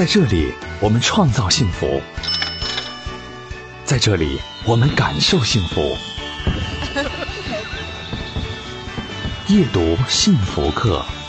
在这里，我们创造幸福，在这里，我们感受幸福。夜读幸福课。